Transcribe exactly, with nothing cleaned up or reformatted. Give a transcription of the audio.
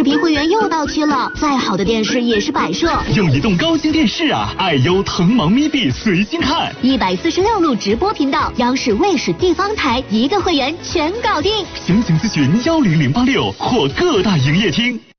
P 会员又到期了，再好的电视也是摆设。 用移动高清电视啊，爱优腾芒咪币随心看， 一百四十六路直播频道，央视、卫视、地方台一个会员全搞定。 详情咨询幺零零八六或各大营业厅。